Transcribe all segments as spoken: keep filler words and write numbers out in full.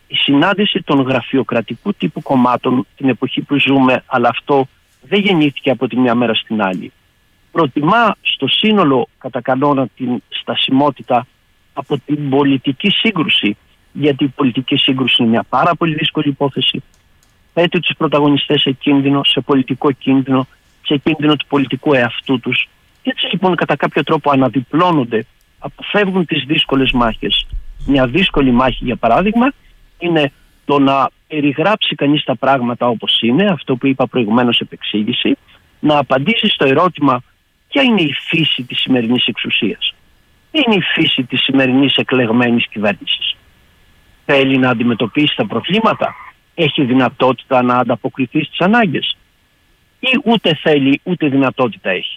Η συνάντηση των γραφειοκρατικού τύπου κομμάτων την εποχή που ζούμε, αλλά αυτό δεν γεννήθηκε από τη μια μέρα στην άλλη. Προτιμά στο σύνολο κατά κανόνα την στασιμότητα από την πολιτική σύγκρουση, γιατί η πολιτική σύγκρουση είναι μια πάρα πολύ δύσκολη υπόθεση. Θέτει τους πρωταγωνιστές σε κίνδυνο, σε πολιτικό κίνδυνο, σε κίνδυνο του πολιτικού εαυτού τους. Και έτσι λοιπόν κατά κάποιο τρόπο αναδιπλώνονται, αποφεύγουν τις δύσκολες μάχες. Μια δύσκολη μάχη, για παράδειγμα, είναι το να περιγράψει κανείς τα πράγματα όπως είναι, αυτό που είπα προηγουμένως επεξήγηση, να απαντήσει στο ερώτημα ποια είναι η φύση της σημερινής εξουσίας. Ποια είναι η φύση της σημερινής εκλεγμένης κυβέρνησης. Θέλει να αντιμετωπίσει τα προβλήματα, έχει δυνατότητα να ανταποκριθεί στις ανάγκες, ή ούτε θέλει ούτε δυνατότητα έχει.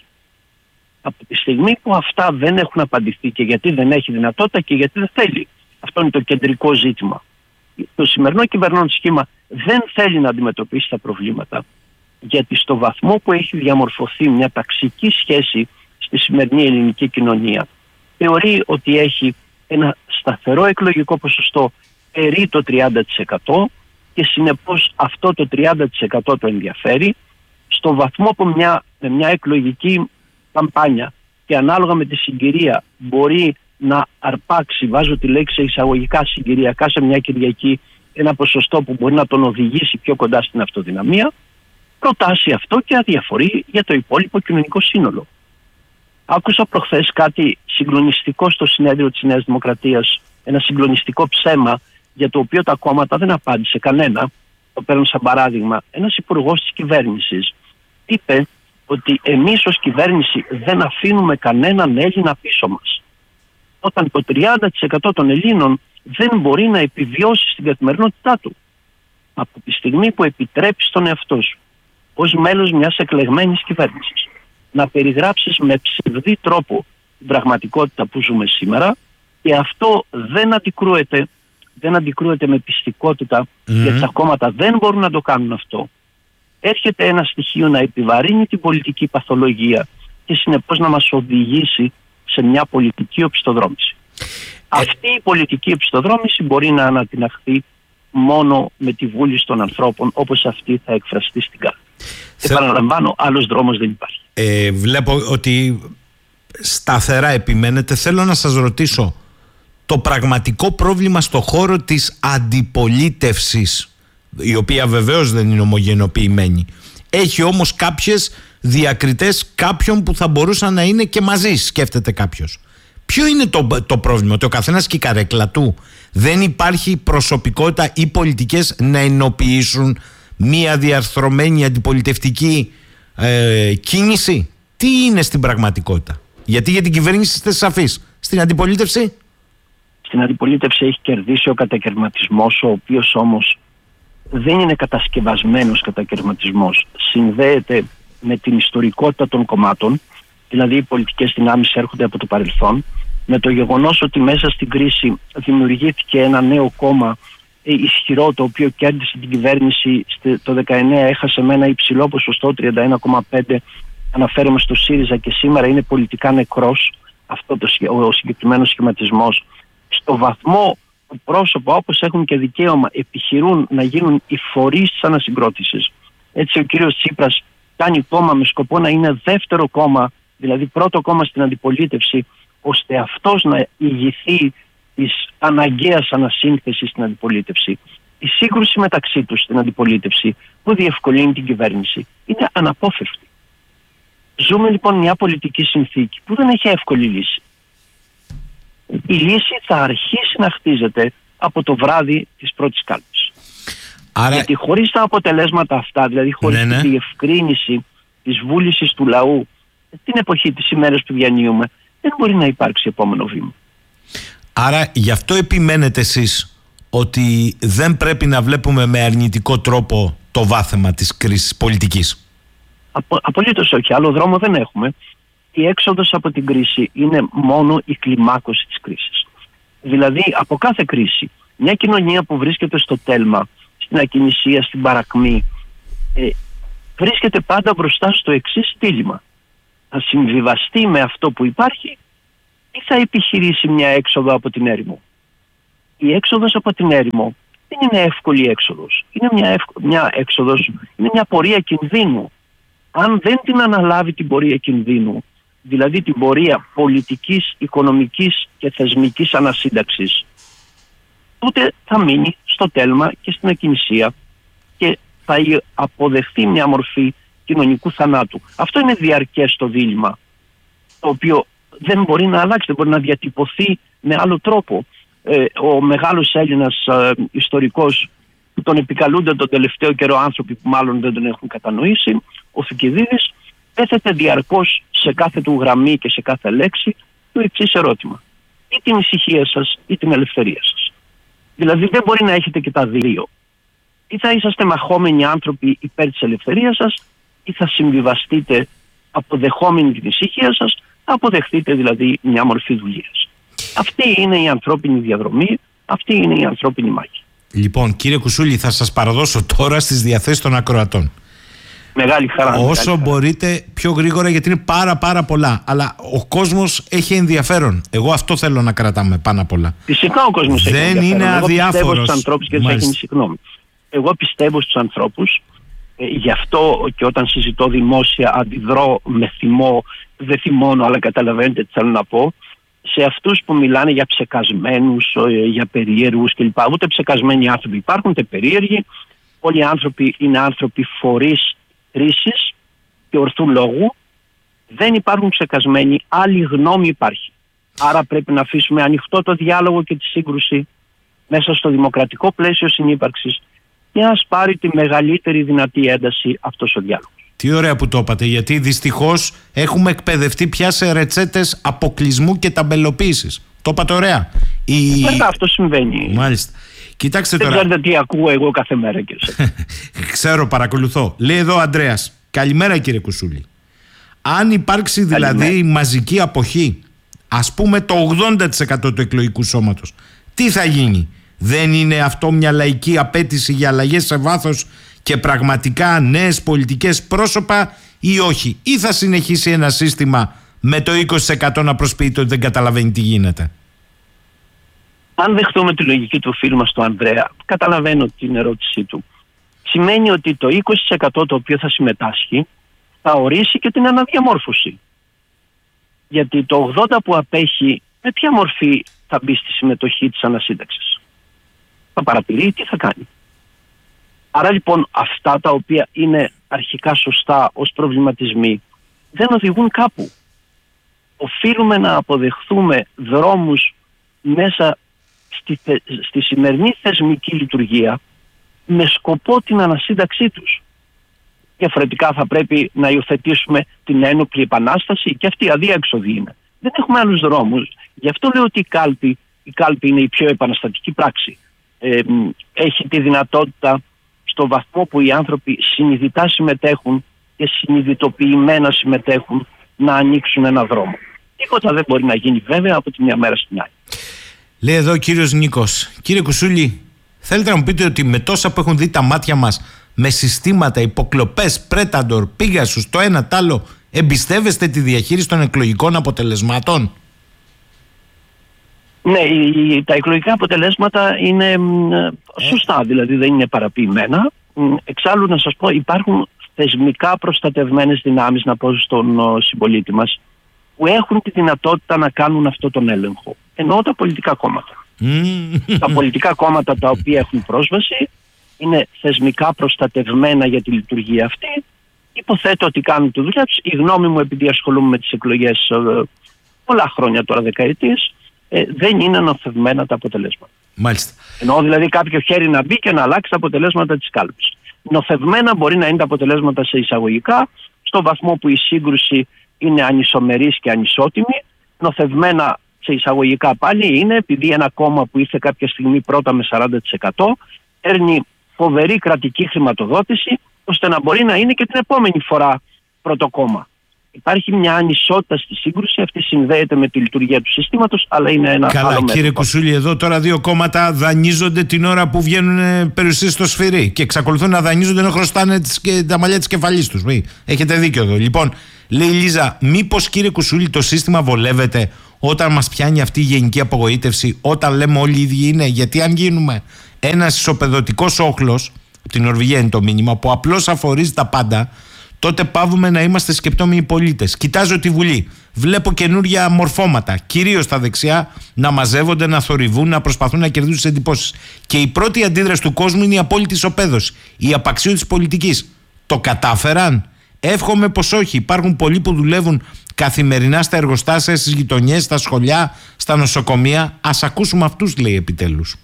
Από τη στιγμή που αυτά δεν έχουν απαντηθεί, και γιατί δεν έχει δυνατότητα και γιατί δεν θέλει, αυτό είναι το κεντρικό ζήτημα. Το σημερινό κυβερνών σχήμα δεν θέλει να αντιμετωπίσει τα προβλήματα, γιατί στο βαθμό που έχει διαμορφωθεί μια ταξική σχέση στη σημερινή ελληνική κοινωνία, θεωρεί ότι έχει ένα σταθερό εκλογικό ποσοστό περί το τριάντα τοις εκατό και συνεπώς αυτό το τριάντα τοις εκατό το ενδιαφέρει, στο βαθμό που μια, με μια εκλογική καμπάνια και ανάλογα με τη συγκυρία μπορεί να αρπάξει, βάζω τη λέξη εισαγωγικά συγκυριακά σε μια Κυριακή, ένα ποσοστό που μπορεί να τον οδηγήσει πιο κοντά στην αυτοδυναμία, προτάσει αυτό και αδιαφορεί για το υπόλοιπο κοινωνικό σύνολο. Άκουσα προχθές κάτι συγκλονιστικό στο συνέδριο της Νέας Δημοκρατίας, ένα συγκλονιστικό ψέμα για το οποίο τα κόμματα δεν απάντησε κανένα. Το παίρνω σαν παράδειγμα. Ένας υπουργός της κυβέρνησης είπε ότι εμείς ως κυβέρνηση δεν αφήνουμε κανέναν Έλληνα πίσω μας. Όταν το τριάντα τοις εκατό των Ελλήνων δεν μπορεί να επιβιώσει στην καθημερινότητά του. Από τη στιγμή που επιτρέπεις τον εαυτό σου ως μέλος μιας εκλεγμένης κυβέρνησης να περιγράψεις με ψευδή τρόπο την πραγματικότητα που ζούμε σήμερα, και αυτό δεν αντικρούεται, δεν αντικρούεται με πιστικότητα, mm-hmm. γιατί τα κόμματα δεν μπορούν να το κάνουν αυτό, έρχεται ένα στοιχείο να επιβαρύνει την πολιτική παθολογία και συνεπώς να μας οδηγήσει σε μια πολιτική οπισθοδρόμηση. Ε... Αυτή η πολιτική οπισθοδρόμηση μπορεί να ανατιναχθεί μόνο με τη βούληση των ανθρώπων, όπως αυτή θα εκφραστεί στην κάρτα. Θε... Επαναλαμβάνω, άλλος δρόμος δεν υπάρχει. Ε, βλέπω ότι σταθερά επιμένετε. Θέλω να σας ρωτήσω, το πραγματικό πρόβλημα στο χώρο της αντιπολίτευσης, η οποία βεβαίως δεν είναι ομογενοποιημένη, έχει όμως κάποιες διακριτές κάποιων που θα μπορούσαν να είναι και μαζί, σκέφτεται κάποιος. Ποιο είναι το, το πρόβλημα? Ότι ο καθένας και η καρέκλα του? Δεν υπάρχει προσωπικότητα ή πολιτικές να ενοποιήσουν μία διαρθρωμένη αντιπολιτευτική ε, κίνηση? Τι είναι στην πραγματικότητα? Γιατί για την κυβέρνηση είστε σαφείς. Στην αντιπολίτευση? Στην αντιπολίτευση έχει κερδίσει ο κατακαιρματισμός, ο οποίος όμως δεν είναι κατασκευασμένος κατακαιρματισμός. Συνδέεται με την ιστορικότητα των κομμάτων, δηλαδή οι πολιτικές δυνάμεις έρχονται από το παρελθόν, με το γεγονός ότι μέσα στην κρίση δημιουργήθηκε ένα νέο κόμμα ισχυρό, το οποίο κέρδισε την κυβέρνηση το δεκαεννέα, έχασε με ένα υψηλό ποσοστό, τριάντα ένα κόμμα πέντε, αναφέρομαι στο ΣΥΡΙΖΑ, και σήμερα είναι πολιτικά νεκρός αυτό το, ο συγκεκριμένος σχηματισμός. Στο βαθμό που πρόσωπα, όπως έχουν και δικαίωμα, επιχειρούν να γίνουν οι φορείς της ανασυγκρότησης. Έτσι ο κύριος Τσίπρας κάνει κόμμα με σκοπό να είναι δεύτερο κόμμα, δηλαδή πρώτο κόμμα στην αντιπολίτευση, ώστε αυτός να ηγηθεί της αναγκαίας ανασύνθεσης στην αντιπολίτευση. Η σύγκρουση μεταξύ τους στην αντιπολίτευση που διευκολύνει την κυβέρνηση είναι αναπόφευκτη. Ζούμε λοιπόν μια πολιτική συνθήκη που δεν έχει εύκολη λύση. Η λύση θα αρχίσει να χτίζεται από το βράδυ της πρώτης κάλπης. Άρα... Γιατί χωρίς τα αποτελέσματα αυτά, δηλαδή χωρίς ναι, ναι. τη διευκρίνηση της βούλησης του λαού την εποχή της ημέρας που διανύουμε, δεν μπορεί να υπάρξει επόμενο βήμα. Άρα γι' αυτό επιμένετε εσείς ότι δεν πρέπει να βλέπουμε με αρνητικό τρόπο το βάθεμα της κρίσης πολιτικής? Απο, απολύτως όχι. Άλλο δρόμο δεν έχουμε. Η έξοδος από την κρίση είναι μόνο η κλιμάκωση της κρίσης. Δηλαδή από κάθε κρίση, μια κοινωνία που βρίσκεται στο τέλμα, στην ακινησία, στην παρακμή, ε, βρίσκεται πάντα μπροστά στο εξής δίλημμα. Θα συμβιβαστεί με αυτό που υπάρχει ή θα επιχειρήσει μια έξοδο από την έρημο? Η έξοδος από την έρημο δεν είναι εύκολη έξοδος. Είναι μια, ευκ... μια έξοδος, είναι μια πορεία κινδύνου. Αν δεν την αναλάβει την πορεία κινδύνου, δηλαδή την πορεία πολιτικής, οικονομικής και θεσμικής ανασύνταξης, τότε θα μείνει στο τέλμα και στην ακινησία και θα αποδεχθεί μια μορφή κοινωνικού θανάτου. Αυτό είναι διαρκές το δίλημμα, το οποίο δεν μπορεί να αλλάξει, δεν μπορεί να διατυπωθεί με άλλο τρόπο. Ε, ο μεγάλος Έλληνας ε, ιστορικός που τον επικαλούνται τον τελευταίο καιρό άνθρωποι που μάλλον δεν τον έχουν κατανοήσει, ο Θουκυδίδης, έθετε διαρκώς σε κάθε του γραμμή και σε κάθε λέξη το εξής ερώτημα: ή την ησυχία σας ή την ελευθερία σας. Δηλαδή δεν μπορεί να έχετε και τα δύο. Ή θα είσαστε μαχόμενοι άνθρωποι υπέρ της ελευθερίας σας, ή θα συμβιβαστείτε αποδεχόμενοι την ησυχία σας, θα αποδεχτείτε δηλαδή μια μορφή δουλείας. Αυτή είναι η ανθρώπινη διαδρομή, αυτή είναι η ανθρώπινη μάχη. Λοιπόν, κύριε Κουσούλη, θα σας παραδώσω τώρα στις διαθέσεις των ακροατών. Μεγάλη χαρά. Όσο μεγάλη μπορείτε χαρά. πιο γρήγορα, γιατί είναι πάρα πάρα πολλά. Αλλά ο κόσμος έχει ενδιαφέρον. Εγώ αυτό θέλω να κρατάμε πάνω απ' όλα. Φυσικά ο κόσμος έχει ενδιαφέρον. Δεν είναι αδιάφορος. Εγώ πιστεύω στους ανθρώπους και δεν έχει συγγνώμη. Εγώ πιστεύω στους ανθρώπους, ε, γι' αυτό και όταν συζητώ δημόσια αντιδρώ με θυμό, δεν θυμώνω, αλλά καταλαβαίνετε τι θέλω να πω. Σε αυτούς που μιλάνε για ψεκασμένους, για περίεργους κλπ. Ούτε ψεκασμένοι άνθρωποι υπάρχουν, ούτε περίεργοι. Όλοι οι άνθρωποι είναι άνθρωποι φορείς κρίσης και ορθού λόγου. Δεν υπάρχουν ψεκασμένοι, άλλη γνώμη υπάρχει. Άρα πρέπει να αφήσουμε ανοιχτό το διάλογο και τη σύγκρουση μέσα στο δημοκρατικό πλαίσιο συνύπαρξης και ας πάρει τη μεγαλύτερη δυνατή ένταση αυτός ο διάλογος. Τι ωραία που το είπατε, γιατί δυστυχώς έχουμε εκπαιδευτεί πια σε ρετσέτες αποκλεισμού και ταμπελοποίησης. Το είπατε ωραία. Η... Βέβαια αυτό συμβαίνει. Μάλιστα. Κοιτάξτε δεν τώρα. ξέρετε τι ακούω εγώ κάθε μέρα και Ξέρω, παρακολουθώ. Λέει εδώ ο Ανδρέας: καλημέρα κύριε Κουσούλη. Αν υπάρξει δηλαδή καλημέρα. μαζική αποχή, ας πούμε το ογδόντα τοις εκατό του εκλογικού σώματος, τι θα γίνει? Δεν είναι αυτό μια λαϊκή απέτηση για αλλαγές σε βάθος και πραγματικά νέες πολιτικές πρόσωπα, ή όχι? Ή θα συνεχίσει ένα σύστημα με το είκοσι τοις εκατό να προσποιείται ότι δεν καταλαβαίνει τι γίνεται? Αν δεχτούμε τη λογική του φίλου μας του Ανδρέα, καταλαβαίνω την ερώτησή του. Σημαίνει ότι το είκοσι τοις εκατό το οποίο θα συμμετάσχει θα ορίσει και την αναδιαμόρφωση. Γιατί το ογδόντα τοις εκατό που απέχει, με ποια μορφή θα μπει στη συμμετοχή της ανασύνταξης? Θα παρατηρεί, τι θα κάνει? Άρα λοιπόν αυτά τα οποία είναι αρχικά σωστά ως προβληματισμοί δεν οδηγούν κάπου. Οφείλουμε να αποδεχθούμε δρόμους μέσα στη, στη σημερινή θεσμική λειτουργία με σκοπό την ανασύνταξή τους. Διαφορετικά θα πρέπει να υιοθετήσουμε την ένοπλη επανάσταση και αυτή αδιέξοδη είναι. Δεν έχουμε άλλους δρόμους. Γι' αυτό λέω ότι η κάλπη, η κάλπη είναι η πιο επαναστατική πράξη. Ε, έχει τη δυνατότητα στο βαθμό που οι άνθρωποι συνειδητά συμμετέχουν και συνειδητοποιημένα συμμετέχουν να ανοίξουν ένα δρόμο. Τίποτα δεν μπορεί να γίνει βέβαια από τη μια μέρα στην άλλη. Λέει εδώ ο κύριος Νίκος: κύριε Κουσούλη, θέλετε να μου πείτε ότι με τόσα που έχουν δει τα μάτια μας, με συστήματα, υποκλοπές, πρέταντορ, πίγασους, το ένα τ' άλλο, εμπιστεύεστε τη διαχείριση των εκλογικών αποτελεσμάτων? Ναι, τα εκλογικά αποτελέσματα είναι ε. σωστά, δηλαδή δεν είναι παραποιημένα. Εξάλλου να σας πω, υπάρχουν θεσμικά προστατευμένες δυνάμεις, να πω στον συμπολίτη μας, που έχουν τη δυνατότητα να κάνουν αυτό τον έλεγχο. Εννοώ τα πολιτικά κόμματα. Mm. Τα πολιτικά κόμματα τα οποία έχουν πρόσβαση είναι θεσμικά προστατευμένα για τη λειτουργία αυτή. Υποθέτω ότι κάνουν τη δουλειά τους. Η γνώμη μου, επειδή ασχολούμαι με τις εκλογές ε, πολλά χρόνια τώρα, δεκαετίες, ε, δεν είναι νοθευμένα τα αποτελέσματα. Μάλιστα. Εννοώ δηλαδή κάποιο χέρι να μπει και να αλλάξει τα αποτελέσματα της κάλπης. Νοθευμένα μπορεί να είναι τα αποτελέσματα σε εισαγωγικά, στο βαθμό που η σύγκρουση είναι ανισομερής και ανισότιμη. Νοθευμένα σε εισαγωγικά πάλι είναι επειδή ένα κόμμα που ήρθε κάποια στιγμή πρώτα με σαράντα τοις εκατό παίρνει φοβερή κρατική χρηματοδότηση, ώστε να μπορεί να είναι και την επόμενη φορά πρώτο κόμμα. Υπάρχει μια ανισότητα στη σύγκρουση, αυτή συνδέεται με τη λειτουργία του συστήματος, αλλά είναι ένα Καλά, άλλο κύριε μέτωπο. Κουσούλη, εδώ τώρα δύο κόμματα δανείζονται την ώρα που βγαίνουν περιουσίες στο σφυρί και εξακολουθούν να δανείζονται ενώ χρωστάνε τις, τα μαλλιά της κεφαλής τους. Έχετε δίκιο εδώ. Λοιπόν, λέει η Λίζα, μήπως κύριε Κουσούλη το σύστημα βολεύεται όταν μας πιάνει αυτή η γενική απογοήτευση, όταν λέμε όλοι οι ίδιοι είναι? Γιατί αν γίνουμε ένας ισοπεδωτικός όχλος, την Νορβηγία είναι το μήνυμα, που απλώς αφορίζει τα πάντα, τότε πάβουμε να είμαστε σκεπτόμενοι πολίτες. Κοιτάζω τη Βουλή, βλέπω καινούργια μορφώματα, κυρίως στα δεξιά, να μαζεύονται, να θορυβούν, να προσπαθούν να κερδίσουν τις εντυπώσεις. Και η πρώτη αντίδραση του κόσμου είναι η απόλυτη ισοπαίδωση, η απαξίωση της πολιτικής. Το κατάφεραν? Εύχομαι πως όχι. Υπάρχουν πολλοί που δουλεύουν καθημερινά στα εργοστάσια, στις γειτονιές, στα σχολιά, στα νοσοκομεία. Ας ακούσουμε αυτούς, λέει επιτέλους.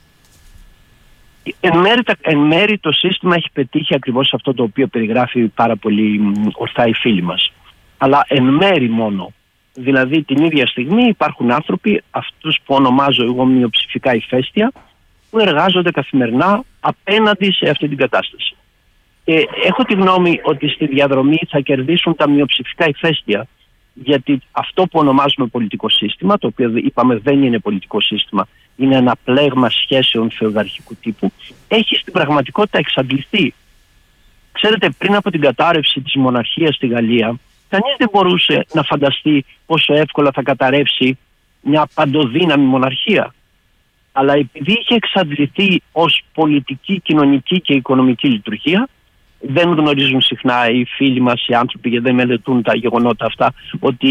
Εν μέρει, εν μέρει το σύστημα έχει πετύχει ακριβώς αυτό το οποίο περιγράφει πάρα πολύ ορθά οι φίλοι μας. Αλλά εν μέρει μόνο. Δηλαδή την ίδια στιγμή υπάρχουν άνθρωποι, αυτούς που ονομάζω εγώ μειοψηφικά ηφαίστεια, που εργάζονται καθημερινά απέναντι σε αυτή την κατάσταση. Και έχω τη γνώμη ότι στη διαδρομή θα κερδίσουν τα μειοψηφικά ηφαίστεια, γιατί αυτό που ονομάζουμε πολιτικό σύστημα, το οποίο είπαμε δεν είναι πολιτικό σύστημα, είναι ένα πλέγμα σχέσεων φεουδαρχικού τύπου, έχει στην πραγματικότητα εξαντληθεί. Ξέρετε, πριν από την κατάρρευση της μοναρχίας στη Γαλλία, κανείς δεν μπορούσε να φανταστεί πόσο εύκολα θα καταρρεύσει μια παντοδύναμη μοναρχία. Αλλά επειδή είχε εξαντληθεί ως πολιτική, κοινωνική και οικονομική λειτουργία, δεν γνωρίζουν συχνά οι φίλοι μας, οι άνθρωποι, γιατί δεν μελετούν τα γεγονότα αυτά, ότι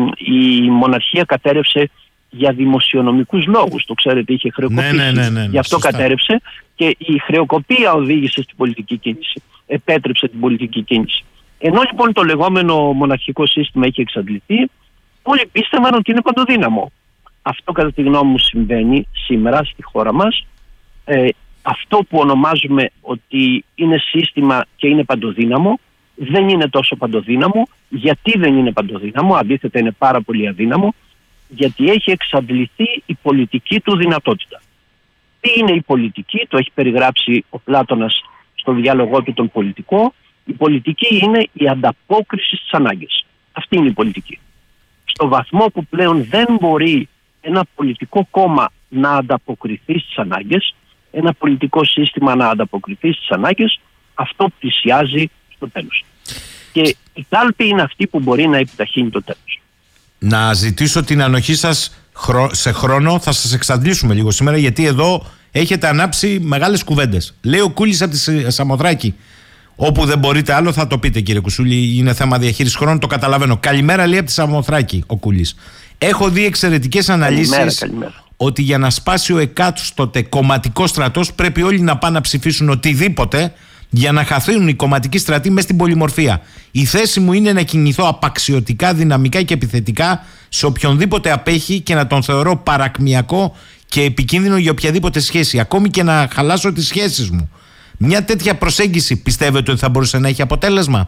η μοναρχία κατέρευσε για δημοσιονομικούς λόγους. Το ξέρετε, είχε χρεοκοπήσει. Ναι, ναι, ναι, ναι, Γι' αυτό σωστά. κατέρευσε και η χρεοκοπία οδήγησε στην πολιτική κίνηση. Επέτρεψε την πολιτική κίνηση. Ενώ λοιπόν το λεγόμενο μοναρχικό σύστημα είχε εξαντληθεί, όλοι πίστευαν ότι είναι παντοδύναμο. Αυτό κατά τη γνώμη μου συμβαίνει σήμερα στη χώρα μας. Ε, αυτό που ονομάζουμε ότι είναι σύστημα και είναι παντοδύναμο, δεν είναι τόσο παντοδύναμο. Γιατί δεν είναι παντοδύναμο? Αντίθετα είναι πάρα πολύ αδύναμο, γιατί έχει εξαντληθεί η πολιτική του δυνατότητα. Τι είναι η πολιτική? Το έχει περιγράψει ο Πλάτωνας στο διάλογό του τον πολιτικό. Η πολιτική είναι η ανταπόκριση στις ανάγκες. Αυτή είναι η πολιτική. Στο βαθμό που πλέον δεν μπορεί ένα πολιτικό κόμμα να ανταποκριθεί στις ανάγκες, ένα πολιτικό σύστημα να ανταποκριθεί στις ανάγκες, αυτό πλησιάζει στο τέλος. Και η κάλπη είναι αυτή που μπορεί να επιταχύνει το τέλος. Να ζητήσω την ανοχή σας σε χρόνο, θα σας εξαντλήσουμε λίγο σήμερα, γιατί εδώ έχετε ανάψει μεγάλες κουβέντες. Λέει ο Κούλης από τη Σαμοθράκη, όπου δεν μπορείτε άλλο θα το πείτε κύριε Κουσούλη, είναι θέμα διαχείρισης χρόνου, το καταλαβαίνω. Καλημέρα, λέει από τη Σαμοθράκη ο Κούλης. Έχω δει εξαιρετικές αναλύσεις καλημέρα, καλημέρα. ότι για να σπάσει ο εκάστοτε κομματικός στρατός πρέπει όλοι να πάνε να ψηφίσουν οτιδήποτε για να χαθούν οι κομματικοί στρατοί μέσα στην πολυμορφία. Η θέση μου είναι να κινηθώ απαξιωτικά, δυναμικά και επιθετικά σε οποιονδήποτε απέχει και να τον θεωρώ παρακμιακό και επικίνδυνο για οποιαδήποτε σχέση, ακόμη και να χαλάσω τις σχέσεις μου. Μια τέτοια προσέγγιση πιστεύετε ότι θα μπορούσε να έχει αποτέλεσμα?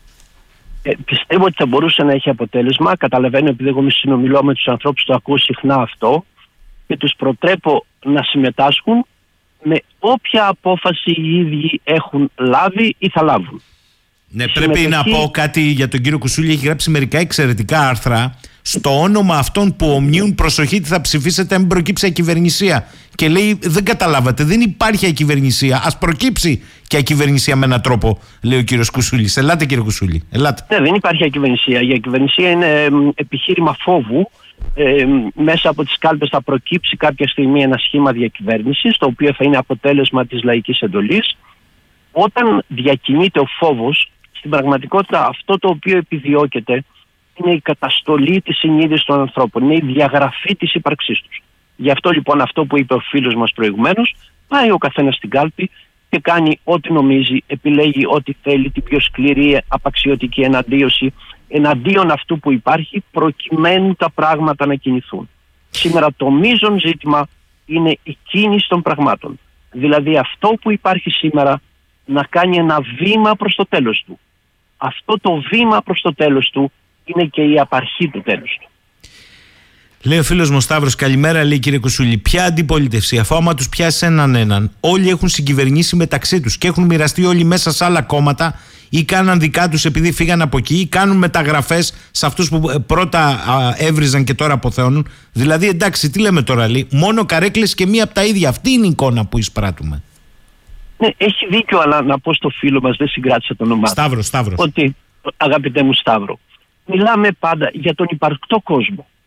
Ε, πιστεύω ότι θα μπορούσε να έχει αποτέλεσμα. Καταλαβαίνω, επειδή εγώ συνομιλώ με τους ανθρώπους, το ακούω συχνά αυτό και τους προτρέπω να συμμετάσχουν με όποια απόφαση οι ίδιοι έχουν λάβει ή θα λάβουν. Ναι, πρέπει συμμετοχή... να πω κάτι για τον κύριο Κουσούλη. Έχει γράψει μερικά εξαιρετικά άρθρα στο όνομα αυτών που ομνίουν προσοχή τι θα ψηφίσετε αν μην προκύψει ακυβερνησία. Και λέει, δεν καταλάβατε, δεν υπάρχει ακυβερνησία. Ας προκύψει και ακυβερνησία με έναν τρόπο, λέει ο κύριος Κουσούλης. Ελάτε κύριε Κουσούλη, ελάτε. Ναι, δεν υπάρχει ακυβερνησία. Η ακυβερνησία είναι ε, επιχείρημα φόβου. Ε, μέσα από τις κάλπες θα προκύψει κάποια στιγμή ένα σχήμα διακυβέρνησης, το οποίο θα είναι αποτέλεσμα της λαϊκής εντολής. Όταν διακινείται ο φόβος, στην πραγματικότητα αυτό το οποίο επιδιώκεται είναι η καταστολή της συνείδησης των ανθρώπων, είναι η διαγραφή της ύπαρξής τους. Γι' αυτό λοιπόν αυτό που είπε ο φίλος μας προηγουμένως, πάει ο καθένας στην κάλπη και κάνει ό,τι νομίζει, επιλέγει ό,τι θέλει, την πιο σκληρή απαξιωτική εναντίωση εναντίον αυτού που υπάρχει, προκειμένου τα πράγματα να κινηθούν. Σήμερα το μείζον ζήτημα είναι η κίνηση των πραγμάτων. Δηλαδή αυτό που υπάρχει σήμερα να κάνει ένα βήμα προς το τέλος του. Αυτό το βήμα προς το τέλος του είναι και η απαρχή του τέλους του. Λέει ο φίλος μου Σταύρος, καλημέρα, λέει κύριε Κουσούλη. Ποια αντιπολίτευση, αφού άμα τους πιάσει έναν έναν, όλοι έχουν συγκυβερνήσει μεταξύ τους και έχουν μοιραστεί όλοι μέσα σε άλλα κόμματα ή κάναν δικά τους επειδή φύγαν από εκεί ή κάνουν μεταγραφές σε αυτούς που πρώτα α, έβριζαν και τώρα αποθεώνουν. Δηλαδή, εντάξει, τι λέμε τώρα, λέει, μόνο καρέκλες και μία από τα ίδια. Αυτή είναι η εικόνα που εισπράττουμε. Ναι, έχει δίκιο, αλλά να πω στο φίλο μας, δεν συγκράτησα το όνομά του. Σταύρος, Σταύρος. Ότι, αγαπητέ μου Σταύρο, μιλάμε πάντα για τον υπαρκτό κόσμο.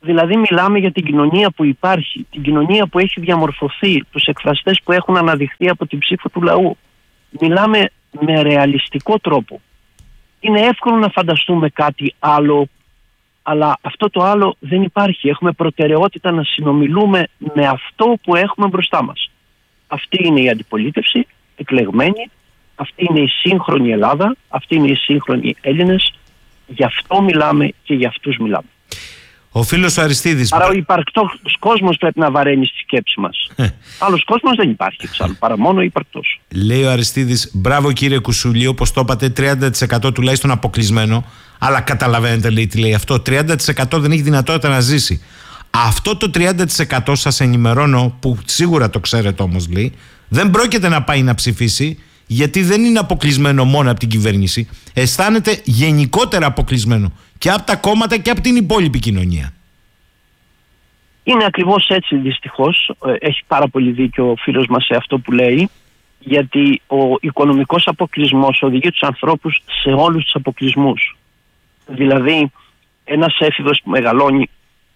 Δηλαδή μιλάμε για την κοινωνία που υπάρχει, την κοινωνία που έχει διαμορφωθεί, τους εκφραστές που έχουν αναδειχθεί από την ψήφο του λαού. Μιλάμε με ρεαλιστικό τρόπο. Είναι εύκολο να φανταστούμε κάτι άλλο, αλλά αυτό το άλλο δεν υπάρχει. Έχουμε προτεραιότητα να συνομιλούμε με αυτό που έχουμε μπροστά μας. Αυτή είναι η αντιπολίτευση, εκλεγμένη, αυτή είναι η σύγχρονη Ελλάδα, αυτή είναι οι σύγχρονοι Έλληνες. Γι' αυτό μιλάμε και γι' αυτούς μιλάμε. Ο φίλος Αριστίδης. Άρα ο υπαρκτός κόσμος πρέπει να βαραίνει στη σκέψη μας. Άλλος κόσμος δεν υπάρχει εξάλλου, παρά μόνο ο υπαρκτός. Λέει ο Αριστίδης, μπράβο κύριε Κουσούλη, όπως το είπατε, τριάντα τοις εκατό τουλάχιστον αποκλεισμένο. Αλλά καταλαβαίνετε, λέει, τι λέει αυτό. τριάντα τοις εκατό δεν έχει δυνατότητα να ζήσει. Αυτό το τριάντα τοις εκατό σας ενημερώνω, που σίγουρα το ξέρετε όμως, λέει, δεν πρόκειται να πάει να ψηφίσει, γιατί δεν είναι αποκλεισμένο μόνο από την κυβέρνηση. Αισθάνεται γενικότερα αποκλεισμένο και από τα κόμματα και από την υπόλοιπη κοινωνία. Είναι ακριβώς έτσι, δυστυχώς. Έχει πάρα πολύ δίκιο ο φίλος μας σε αυτό που λέει, γιατί ο οικονομικός αποκλεισμός οδηγεί τους ανθρώπους σε όλους τους αποκλεισμούς. Δηλαδή, ένας έφηβος που μεγαλώνει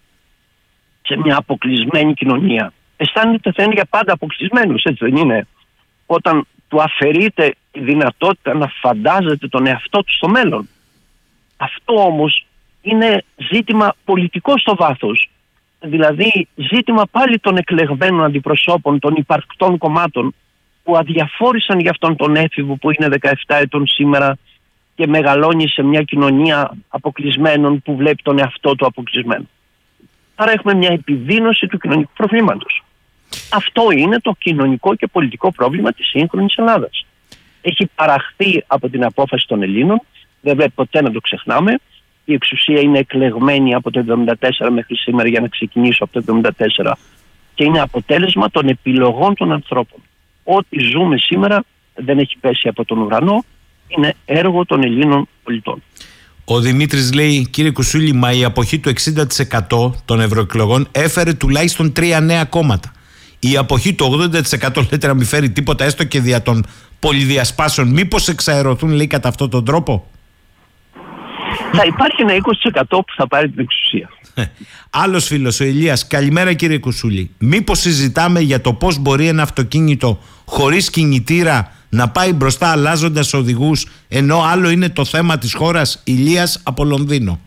σε μια αποκλεισμένη κοινωνία αισθάνεται θα είναι για πάντα αποκλεισμένος, έτσι δεν είναι? Όταν του αφαιρείται η δυνατότητα να φαντάζεται τον εαυτό του στο μέλλον. Αυτό όμως είναι ζήτημα πολιτικό στο βάθος. Δηλαδή ζήτημα πάλι των εκλεγμένων αντιπροσώπων, των υπαρκτών κομμάτων που αδιαφόρησαν για αυτόν τον έφηβο που είναι δεκαεπτά ετών σήμερα και μεγαλώνει σε μια κοινωνία αποκλεισμένων που βλέπει τον εαυτό του αποκλεισμένο. Άρα έχουμε μια επιδείνωση του κοινωνικού προβλήματος. Αυτό είναι το κοινωνικό και πολιτικό πρόβλημα της σύγχρονης Ελλάδας. Έχει παραχθεί από την απόφαση των Ελλήνων, δεν πρέπει ποτέ να το ξεχνάμε. Η εξουσία είναι εκλεγμένη από το εβδομήντα τέσσερα μέχρι σήμερα, για να ξεκινήσω από το εβδομήντα τέσσερα, και είναι αποτέλεσμα των επιλογών των ανθρώπων. Ό,τι ζούμε σήμερα δεν έχει πέσει από τον ουρανό, είναι έργο των Ελλήνων πολιτών. Ο Δημήτρης λέει, κύριε Κουσούλη, μα η αποχή του εξήντα τοις εκατό των ευρωεκλογών έφερε τουλάχιστον τρία νέα κόμματα. Η αποχή του ογδόντα τοις εκατό λέτε να μην φέρει τίποτα, έστω και δια των πολυδιασπάσεων. Μήπως εξαερωθούν, λέει, κατά αυτόν τον τρόπο? Θα υπάρχει ένα είκοσι τοις εκατό που θα πάρει την εξουσία. Άλλος φίλος, ο Ηλίας. Καλημέρα κύριε Κουσούλη. Μήπως συζητάμε για το πώς μπορεί ένα αυτοκίνητο χωρίς κινητήρα να πάει μπροστά αλλάζοντας οδηγούς, ενώ άλλο είναι το θέμα της χώρας? Ηλίας από Λονδίνο.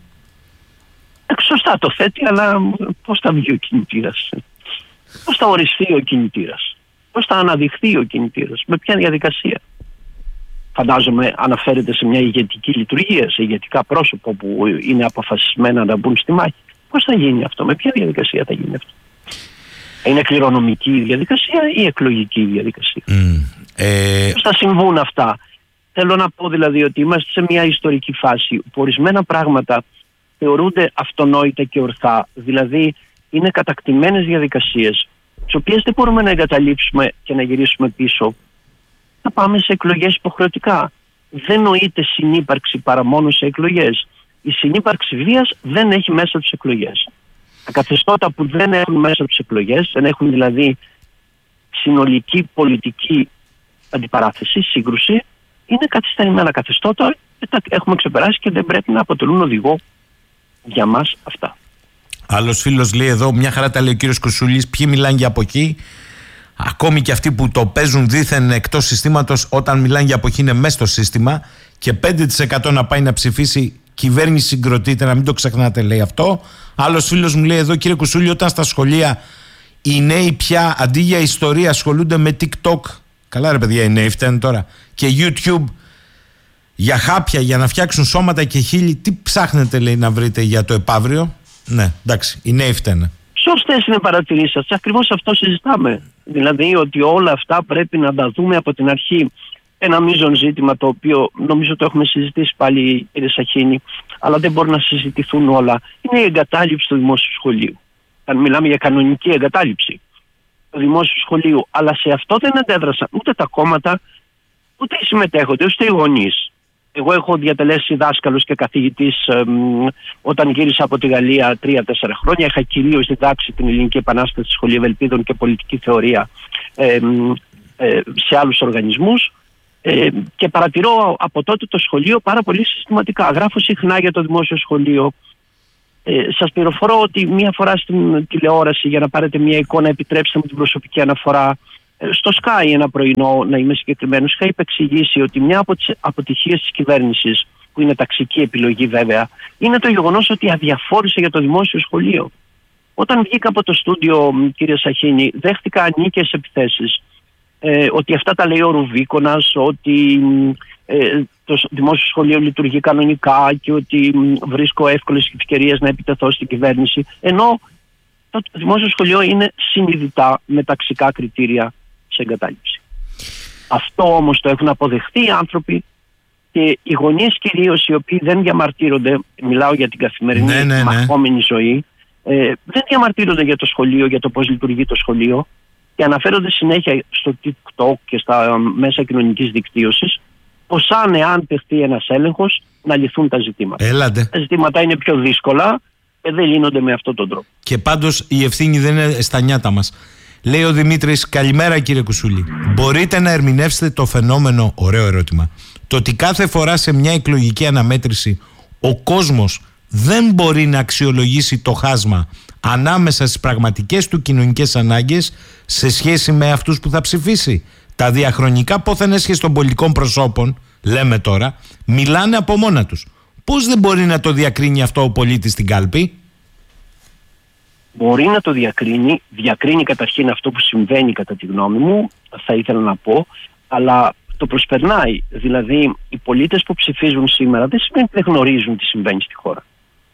Σωστά το θέτει, αλλά πώς θα βγει ο κινητήρας? Πώς θα οριστεί ο κινητήρας? Πώς θα αναδειχθεί ο κινητήρας? Με ποια διαδικασία? Φαντάζομαι αναφέρεται σε μια ηγετική λειτουργία, σε ηγετικά πρόσωπα που είναι αποφασισμένα να μπουν στη μάχη. Πώς θα γίνει αυτό? Με ποια διαδικασία θα γίνει αυτό? Είναι κληρονομική διαδικασία ή εκλογική διαδικασία? Mm, ε... Πώς θα συμβούν αυτά? Θέλω να πω δηλαδή ότι είμαστε σε μια ιστορική φάση που ορισμένα πράγματα θεωρούνται αυτονόητα και ορθά. Δηλαδή είναι κατακτημένες διαδικασίες, τις οποίες δεν μπορούμε να εγκαταλείψουμε και να γυρίσουμε πίσω. Θα πάμε σε εκλογές υποχρεωτικά. Δεν νοείται συνύπαρξη παρά μόνο σε εκλογές. Η συνύπαρξη βίας δεν έχει μέσα τους εκλογές. Τα καθεστώτα που δεν έχουν μέσα τους εκλογές, δεν έχουν δηλαδή συνολική πολιτική αντιπαράθεση, σύγκρουση, είναι καθυστερημένα καθεστώτα και τα έχουμε ξεπεράσει και δεν πρέπει να αποτελούν οδηγό για μας αυτά. Άλλος φίλος λέει εδώ, μια χαρά τα λέει ο κύριος Κουσούλης, ποιοι μιλάνε για αποχή? Ακόμη και αυτοί που το παίζουν δήθεν εκτός συστήματος, όταν μιλάνε για αποχή είναι μέσα στο σύστημα. Και πέντε τοις εκατό να πάει να ψηφίσει, κυβέρνηση συγκροτείται, να μην το ξεχνάτε, λέει αυτό. Άλλος φίλος μου λέει εδώ, κύριε Κουσούλη, όταν στα σχολεία οι νέοι πια αντί για ιστορία ασχολούνται με TikTok. Καλά ρε παιδιά, οι νέοι φταίνουν τώρα. Και YouTube για χάπια, για να φτιάξουν σώματα και χείλη. Τι ψάχνετε, λέει, να βρείτε για το επαύριο? Ναι, εντάξει, οι νέοι φταίνουν. Σωστές είναι παρατηρήσεις σας. Ακριβώς αυτό συζητάμε. Δηλαδή ότι όλα αυτά πρέπει να τα δούμε από την αρχή. Ένα μείζον ζήτημα το οποίο νομίζω το έχουμε συζητήσει πάλι, κύριε Σαχίνη, αλλά δεν μπορεί να συζητηθούν όλα. Είναι η εγκατάλειψη του δημόσιου σχολείου. Αν μιλάμε για κανονική εγκατάλειψη του δημόσιου σχολείου, αλλά σε αυτό δεν αντέδρασαν ούτε τα κόμματα, ούτε οι συμμετέχοντες, ούτε οι γονείς. Εγώ έχω διατελέσει δάσκαλος και καθηγητής ε, όταν γύρισα από τη Γαλλία τρία τέσσερα χρόνια. Είχα κυρίως διδάξει την Ελληνική Επανάσταση, Σχολή Ευελπίδων και πολιτική θεωρία ε, ε, σε άλλους οργανισμούς. Ε, και παρατηρώ από τότε το σχολείο πάρα πολύ συστηματικά. Γράφω συχνά για το δημόσιο σχολείο. Ε, σας πληροφορώ ότι μία φορά στην τηλεόραση, για να πάρετε μία εικόνα, επιτρέψτε μου την προσωπική αναφορά, ε, στο Sky ένα πρωινό, να είμαι συγκεκριμένος, είχα υπεξηγήσει ότι μια από τις αποτυχίες της κυβέρνησης, που είναι ταξική επιλογή βέβαια, είναι το γεγονός ότι αδιαφόρησε για το δημόσιο σχολείο. Όταν βγήκα από το στούντιο, κύριε Σαχίνη, δέχτηκα ανίκες επιθέσεις. Ε, ότι αυτά τα λέει ο Ρουβίκονας, ότι ε, το δημόσιο σχολείο λειτουργεί κανονικά και ότι βρίσκω εύκολες ευκαιρίες να επιτεθώ στην κυβέρνηση, ενώ το δημόσιο σχολείο είναι συνειδητά με ταξικά κριτήρια σε εγκατάλειψη. Αυτό όμως το έχουν αποδεχθεί οι άνθρωποι και οι γονείς κυρίως, οι οποίοι δεν διαμαρτύρονται, μιλάω για την καθημερινή ναι, ναι, ναι. μαχόμενη ζωή, ε, δεν διαμαρτύρονται για το σχολείο, για το πώς λειτουργεί το σχολείο, και αναφέρονται συνέχεια στο TikTok και στα μέσα κοινωνικής δικτύωσης πως αν εάν τεχθεί ένας έλεγχος να λυθούν τα ζητήματα. Έλατε. Τα ζητήματα είναι πιο δύσκολα και δεν λύνονται με αυτόν τον τρόπο. Και πάντως η ευθύνη δεν είναι στα νιάτα μας. Λέει ο Δημήτρης, καλημέρα κύριε Κουσούλη. Μπορείτε να ερμηνεύσετε το φαινόμενο, ωραίο ερώτημα, το ότι κάθε φορά σε μια εκλογική αναμέτρηση ο κόσμος δεν μπορεί να αξιολογήσει το χάσμα ανάμεσα στις πραγματικές του κοινωνικές ανάγκες σε σχέση με αυτούς που θα ψηφίσει. Τα διαχρονικά πόθεν έσχεση των πολιτικών προσώπων, λέμε τώρα, μιλάνε από μόνα τους. Πώς δεν μπορεί να το διακρίνει αυτό ο πολίτης στην κάλπη? Μπορεί να το διακρίνει, διακρίνει καταρχήν αυτό που συμβαίνει κατά τη γνώμη μου, θα ήθελα να πω, αλλά το προσπερνάει. Δηλαδή οι πολίτες που ψηφίζουν σήμερα δεν σημαίνει ότι δεν γνωρίζουν τι συμβαίνει στη χώρα.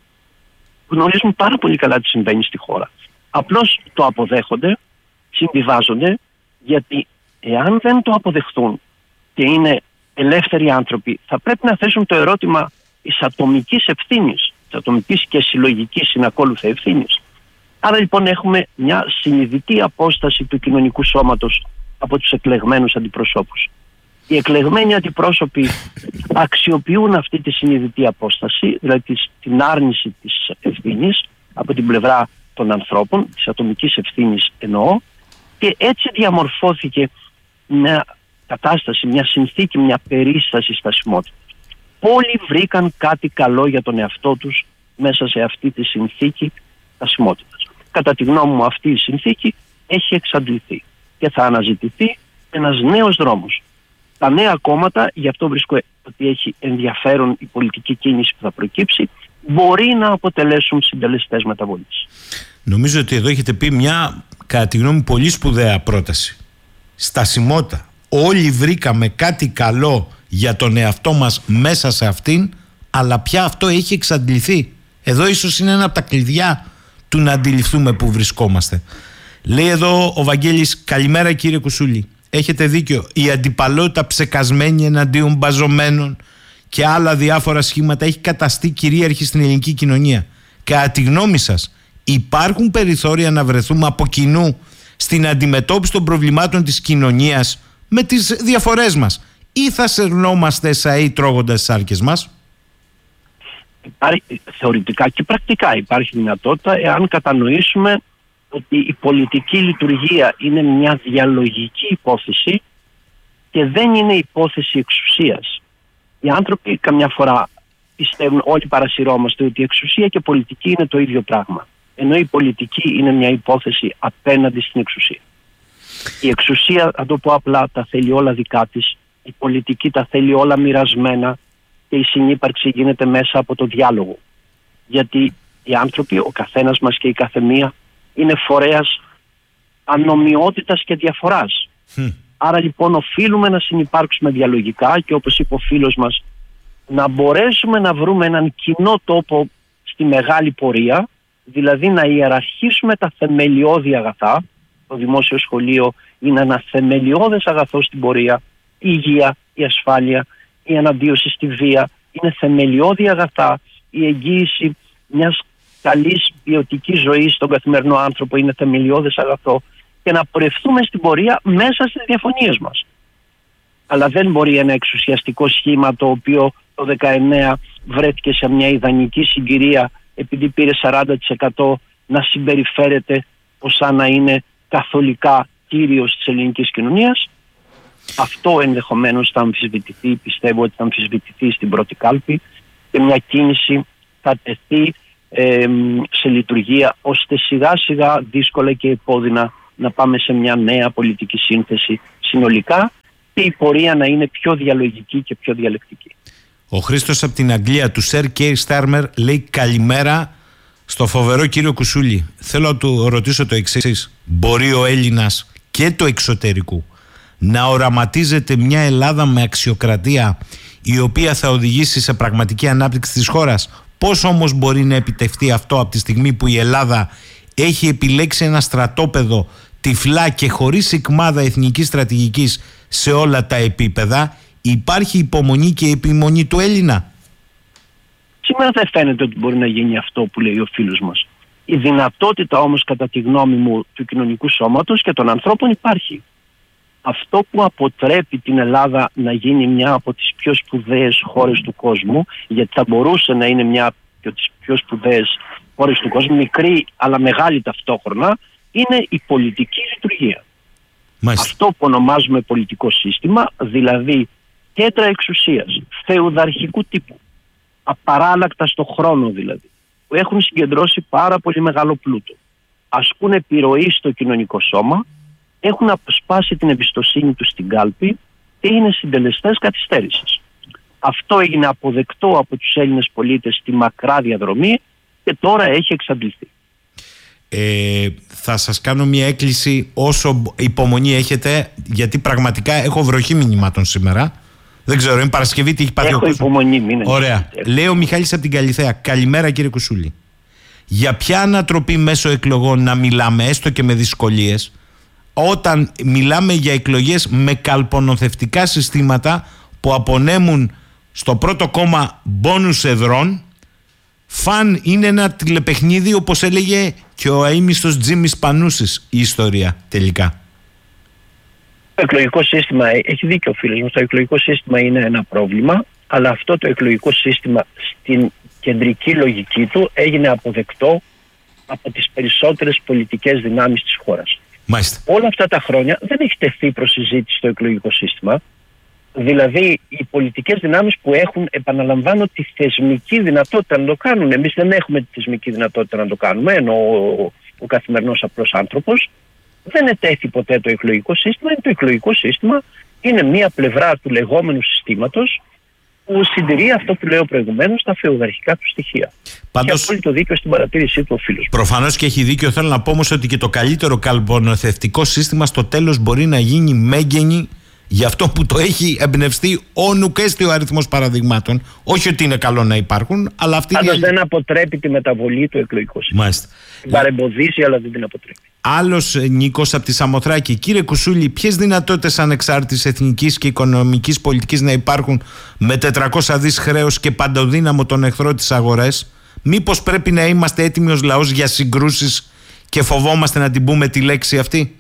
Γνωρίζουν πάρα πολύ καλά τι συμβαίνει στη χώρα. Απλώς το αποδέχονται, συμβιβάζονται, γιατί εάν δεν το αποδεχτούν και είναι ελεύθεροι άνθρωποι, θα πρέπει να θέσουν το ερώτημα της ατομικής ευθύνης, της ατομικής και συλλογικής συνακόλουθα ευθύνης. Άρα λοιπόν έχουμε μια συνειδητή απόσταση του κοινωνικού σώματος από τους εκλεγμένους αντιπροσώπους. Οι εκλεγμένοι αντιπρόσωποι αξιοποιούν αυτή τη συνειδητή απόσταση, δηλαδή την άρνηση της ευθύνης από την πλευρά των ανθρώπων, της ατομικής ευθύνης εννοώ, και έτσι διαμορφώθηκε μια κατάσταση, μια συνθήκη, μια περίσταση στασιμότητας. Όλοι βρήκαν κάτι καλό για τον εαυτό τους μέσα σε αυτή τη συνθήκη στασιμότητας. Κατά τη γνώμη μου αυτή η συνθήκη έχει εξαντληθεί και θα αναζητηθεί ένας νέος δρόμος. Τα νέα κόμματα, γι' αυτό βρίσκω ότι έχει ενδιαφέρον η πολιτική κίνηση που θα προκύψει, μπορεί να αποτελέσουν συντελεστές μεταβολής. Νομίζω ότι εδώ έχετε πει μια, κατά τη γνώμη μου, πολύ σπουδαία πρόταση. Στασιμότητα. Όλοι βρήκαμε κάτι καλό για τον εαυτό μας μέσα σε αυτήν, αλλά πια αυτό έχει εξαντληθεί. Εδώ ίσως είναι ένα από τα κλειδιά του να αντιληφθούμε που βρισκόμαστε. Λέει εδώ ο Βαγγέλης, καλημέρα κύριε Κουσούλη. Έχετε δίκιο, η αντιπαλότητα ψεκασμένη εναντίον μπαζωμένων και άλλα διάφορα σχήματα έχει καταστεί κυρίαρχη στην ελληνική κοινωνία. Κατά τη γνώμη σας, υπάρχουν περιθώρια να βρεθούμε από κοινού στην αντιμετώπιση των προβλημάτων της κοινωνίας με τις διαφορές μας, ή θα σερνόμαστε σαΐ τρώγοντας τις άρκες μας? Υπάρχει, θεωρητικά και πρακτικά υπάρχει δυνατότητα, εάν κατανοήσουμε ότι η πολιτική λειτουργία είναι μια διαλογική υπόθεση και δεν είναι υπόθεση εξουσίας. Οι άνθρωποι καμιά φορά πιστεύουν, όλοι παρασυρώμαστε, ότι η εξουσία και η πολιτική είναι το ίδιο πράγμα. Ενώ η πολιτική είναι μια υπόθεση απέναντι στην εξουσία. Η εξουσία, θα το πω απλά, τα θέλει όλα δικά της. Η πολιτική τα θέλει όλα μοιρασμένα και η συνύπαρξη γίνεται μέσα από το διάλογο. Γιατί οι άνθρωποι, ο καθένας μας και η καθεμία, είναι φορέας ανομοιότητας και διαφοράς. Mm. Άρα λοιπόν οφείλουμε να συνυπάρξουμε διαλογικά και, όπως είπε ο φίλος μας, να μπορέσουμε να βρούμε έναν κοινό τόπο στη μεγάλη πορεία, δηλαδή να ιεραρχήσουμε τα θεμελιώδη αγαθά. Το δημόσιο σχολείο είναι ένα θεμελιώδες αγαθό στην πορεία. Η υγεία, η ασφάλεια, η αναντίωση στη βία είναι θεμελιώδη αγαθά. Η εγγύηση μιας καλής ποιοτικής ζωής στον καθημερινό άνθρωπο είναι θεμελιώδες αγαθό, και να πορευτούμε στην πορεία μέσα στις διαφωνίες μας. Αλλά δεν μπορεί ένα εξουσιαστικό σχήμα, το οποίο το δεκαεννέα βρέθηκε σε μια ιδανική συγκυρία επειδή πήρε σαράντα τοις εκατό, να συμπεριφέρεται ως σαν να είναι καθολικά κύριος της ελληνικής κοινωνίας. Αυτό ενδεχομένως θα αμφισβητηθεί, πιστεύω ότι θα αμφισβητηθεί στην πρώτη κάλπη, και μια κίνηση θα τεθεί ε, σε λειτουργία, ώστε σιγά σιγά δύσκολα και επώδυνα να πάμε σε μια νέα πολιτική σύνθεση συνολικά και η πορεία να είναι πιο διαλογική και πιο διαλεκτική. Ο Χρήστος από την Αγγλία, του Σερ Κέιρ Στάρμερ, λέει καλημέρα στο φοβερό κύριο Κουσούλη. Θέλω να του ρωτήσω το εξής. Μπορεί ο Έλληνας και του εξωτερικού να οραματίζεται μια Ελλάδα με αξιοκρατία η οποία θα οδηγήσει σε πραγματική ανάπτυξη της χώρας? Πώς όμως μπορεί να επιτευχθεί αυτό από τη στιγμή που η Ελλάδα έχει επιλέξει ένα στρατόπεδο τυφλά και χωρίς σικμάδα εθνικής στρατηγικής σε όλα τα επίπεδα? Υπάρχει υπομονή και επιμονή του Έλληνα? Σήμερα δεν φαίνεται ότι μπορεί να γίνει αυτό που λέει ο φίλος μας. Η δυνατότητα όμως, κατά τη γνώμη μου, του κοινωνικού σώματος και των ανθρώπων υπάρχει. Αυτό που αποτρέπει την Ελλάδα να γίνει μια από τις πιο σπουδαίες χώρες του κόσμου, γιατί θα μπορούσε να είναι μια από τις πιο σπουδαίες χώρες του κόσμου, μικρή αλλά μεγάλη ταυτόχρονα, είναι η πολιτική λειτουργία. Μάλιστα. Αυτό που ονομάζουμε πολιτικό σύστημα, δηλαδή κέντρα εξουσίας, φεουδαρχικού τύπου, απαράλλακτα στο χρόνο δηλαδή, που έχουν συγκεντρώσει πάρα πολύ μεγάλο πλούτο, ασκούν επιρροή στο κοινωνικό σώμα, έχουν αποσπάσει την εμπιστοσύνη τους στην κάλπη και είναι συντελεστές καθυστέρησης. Αυτό έγινε αποδεκτό από τους Έλληνες πολίτες στη μακρά διαδρομή και τώρα έχει εξαντληθεί. Ε, θα σας κάνω μια έκκληση όσο υπομονή έχετε, γιατί πραγματικά έχω βροχή μηνυμάτων σήμερα. Δεν ξέρω, είναι Παρασκευή, τι έχει πάθει ο κόσμος. Έχω υπομονή, μην είναι. Ωραία. Λέει ο Μιχάλης από την Καλιθέα. Καλημέρα κύριε Κουσούλη. Για ποια ανατροπή μέσω εκλογών να μιλάμε, έστω και με δυσκολίες, όταν μιλάμε για εκλογές με καλπονοθευτικά συστήματα που απονέμουν στο πρώτο κόμμα μπόνους εδρών? Φαν είναι ένα τηλεπαιχνίδι, όπως έλεγε και ο αείμιστος Τζίμις Πανούσης η ιστορία τελικά. Το εκλογικό σύστημα, έχει δίκιο ο φίλος μου, το εκλογικό σύστημα είναι ένα πρόβλημα, αλλά αυτό το εκλογικό σύστημα στην κεντρική λογική του έγινε αποδεκτό από τις περισσότερες πολιτικές δυνάμεις της χώρας. Μάλιστα. Όλα αυτά τα χρόνια δεν έχει τεθεί προς συζήτηση το εκλογικό σύστημα. Δηλαδή οι πολιτικές δυνάμεις που έχουν, επαναλαμβάνω, τη θεσμική δυνατότητα να το κάνουν. Εμείς δεν έχουμε τη θεσμική δυνατότητα να το κάνουμε, ενώ ο, ο καθημερινός απλός άνθρωπος. Δεν ετέθη ποτέ το εκλογικό σύστημα. Το εκλογικό σύστημα είναι μία πλευρά του λεγόμενου συστήματος που συντηρεί αυτό που λέω προηγουμένως, τα φεουδαρχικά του στοιχεία. Πάντως, έχει απόλυτο δίκιο στην παρατήρησή του ο φίλος. Προφανώς και έχει δίκιο. Θέλω να πω όμως ότι και το καλύτερο καλπονοθευτικό σύστημα στο τέλος μπορεί να γίνει μέγενη για αυτό που το έχει εμπνευστεί ο νουκέστιο αριθμός παραδειγμάτων. Όχι ότι είναι καλό να υπάρχουν, αλλά αυτή Πάντως είναι... δεν αποτρέπει τη μεταβολή του εκλογικού σύστηματος. Την παρεμποδίσει, αλλά δεν την αποτρέπει. Άλλος Νίκος από τη Σαμοθράκη. Κύριε Κουσούλη, ποιες δυνατότητες ανεξάρτητης εθνικής και οικονομικής πολιτικής να υπάρχουν με τετρακόσια δις χρέος και παντοδύναμο τον εχθρό της αγορές? Μήπως πρέπει να είμαστε έτοιμοι ως λαός για συγκρούσεις και φοβόμαστε να την πούμε τη λέξη αυτή?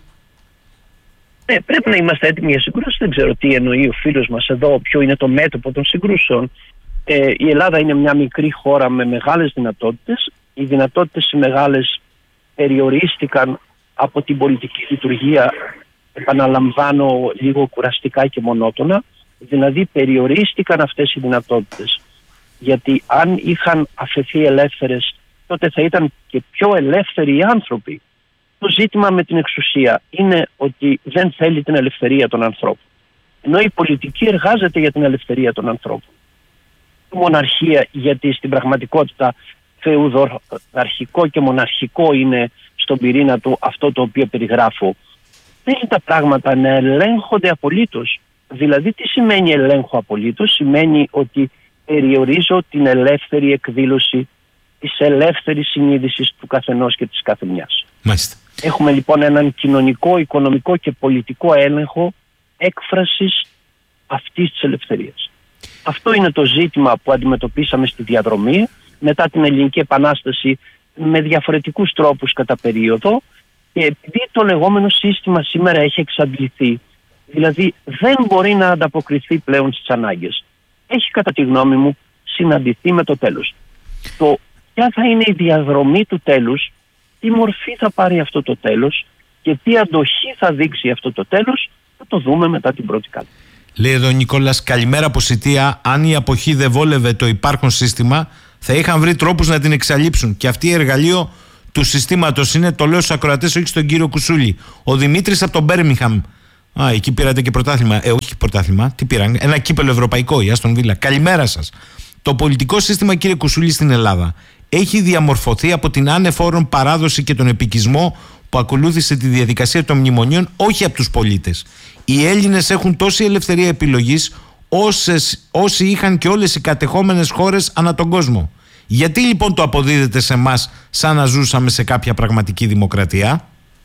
Ναι, πρέπει να είμαστε έτοιμοι για συγκρούσεις. Δεν ξέρω τι εννοεί ο φίλος μας εδώ, ποιο είναι το μέτωπο των συγκρούσεων. Ε, η Ελλάδα είναι μια μικρή χώρα με μεγάλες δυνατότητες. Οι δυνατότητες οι μεγάλες περιορίστηκαν από την πολιτική λειτουργία, επαναλαμβάνω λίγο κουραστικά και μονότονα. Δηλαδή περιορίστηκαν αυτές οι δυνατότητες. Γιατί αν είχαν αφαιθεί ελεύθερες, τότε θα ήταν και πιο ελεύθεροι οι άνθρωποι. Το ζήτημα με την εξουσία είναι ότι δεν θέλει την ελευθερία των ανθρώπων. Ενώ η πολιτική εργάζεται για την ελευθερία των ανθρώπων. Η μοναρχία, γιατί στην πραγματικότητα φεουδαρχικό και μοναρχικό είναι στον πυρήνα του αυτό το οποίο περιγράφω, θέλει τα πράγματα να ελέγχονται απολύτως. Δηλαδή τι σημαίνει ελέγχω απολύτως? Σημαίνει ότι περιορίζω την ελεύθερη εκδήλωση της ελεύθερης συνείδησης του καθενός και της καθεμιάς. Μάλιστα. Έχουμε λοιπόν έναν κοινωνικό, οικονομικό και πολιτικό έλεγχο έκφρασης αυτής της ελευθερίας. Αυτό είναι το ζήτημα που αντιμετωπίσαμε στη διαδρομή μετά την Ελληνική Επανάσταση με διαφορετικούς τρόπους κατά περίοδο, και επειδή το λεγόμενο σύστημα σήμερα έχει εξαντληθεί, δηλαδή δεν μπορεί να ανταποκριθεί πλέον στις ανάγκες, έχει κατά τη γνώμη μου συναντηθεί με το τέλος. Το ποια θα είναι η διαδρομή του τέλους, τι μορφή θα πάρει αυτό το τέλος και τι αντοχή θα δείξει αυτό το τέλος, θα το δούμε μετά την πρώτη κάλπη. Λέει εδώ ο Νικόλας, καλημέρα από Σιτία. Αν η αποχή δεν βόλευε το υπάρχον σύστημα, Θα είχαν βρει τρόπους να την εξαλείψουν. Και αυτή η εργαλείο του συστήματος είναι, το λέω στους ακροατές, όχι στον κύριο Κουσούλη. Ο Δημήτρης από τον Μπέρμιγχαμ. Α, εκεί πήρατε και πρωτάθλημα. Ε, όχι πρωτάθλημα. Τι πήραν? Ένα κύπελο ευρωπαϊκό, η Άστον Βίλα. Καλημέρα σας. Το πολιτικό σύστημα, κύριε Κουσούλη, στην Ελλάδα έχει διαμορφωθεί από την άνεφόρον παράδοση και τον επικισμό που ακολούθησε τη διαδικασία των μνημονίων, όχι από τους πολίτες. Οι Έλληνες έχουν τόση ελευθερία επιλογής όσες, όσοι είχαν και όλες οι κατεχόμενες χώρες ανά τον κόσμο. Γιατί λοιπόν το αποδίδεται σε εμάς σαν να ζούσαμε σε κάποια πραγματική δημοκρατία?